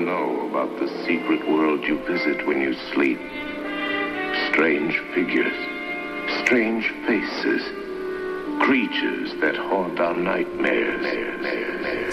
know about the secret world you visit when you sleep. Strange figures, strange faces, creatures that haunt our nightmares.